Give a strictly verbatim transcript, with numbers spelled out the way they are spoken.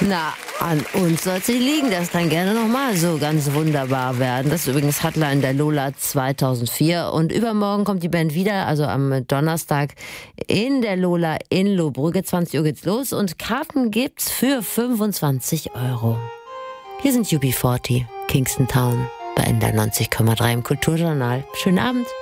Na, an uns soll es nicht liegen. Das kann gerne nochmal so ganz wunderbar werden. Das ist übrigens Hotline der Lola zweitausendvier. Und übermorgen kommt die Band wieder, also am Donnerstag in der Lola in Lohbrügge. zwanzig Uhr geht's los und Karten gibt's für fünfundzwanzig Euro. Hier sind U B vierzig, Kingston Town, bei N D R neunzig Komma drei im Kulturjournal. Schönen Abend.